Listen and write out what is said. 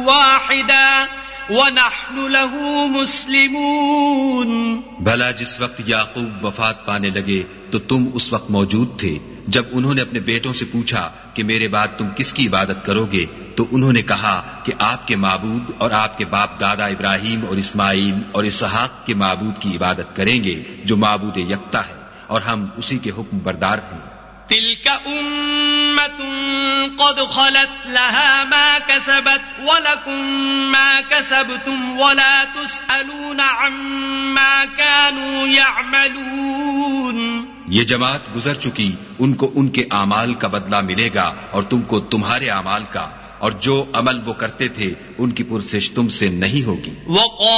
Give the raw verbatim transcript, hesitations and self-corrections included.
वाहिदा वनहनु लहू मुस्लिमून। भला जिस वक्त याकूब वफात पाने लगे तो तुम उस वक्त मौजूद थे जब उन्होंने अपने बेटों से पूछा कि मेरे बाद तुम किसकी इबादत करोगे, तो उन्होंने कहा कि आपके माबूद और आपके बाप दादा इब्राहिम और इस्माइल और इसहाक के माबूद की इबादत करेंगे जो माबूद यकता है और हम उसी के हुक्म बरदार हैं। तिल्का उम्मतुन क़द खलत लहा मा कसबत वलकुम मा कसबतुम वला तुसअलून अम्मा कानू यअमलून। ये जमात गुजर चुकी, उनको उनके आमाल का बदला मिलेगा और तुमको तुम्हारे आमाल का, और जो अमल वो करते थे उनकी पुरसिश तुमसे नहीं होगी।